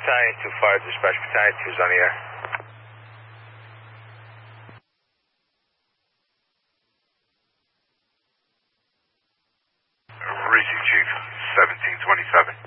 Battalion 2-5, dispatch Battalion 2's on the air. Receive, Chief. 1727.